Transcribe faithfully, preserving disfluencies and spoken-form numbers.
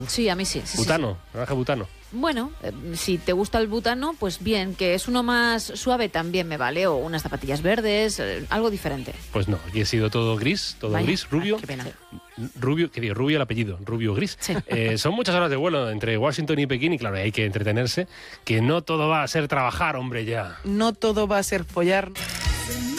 Sí, a mí sí. sí Butano, sí, sí. naranja butano. Bueno, eh, si te gusta el butano, pues bien, que es uno más suave también me vale, o unas zapatillas verdes, eh, algo diferente. Pues no, aquí ha sido todo gris, todo Vaya, gris, rubio. ay, qué pena. Rubio, ¿qué digo? Rubio el apellido, rubio gris. Sí. Eh, son muchas horas de vuelo entre Washington y Pekín y claro, hay que entretenerse, que no todo va a ser trabajar, hombre, ya. No todo va a ser follar.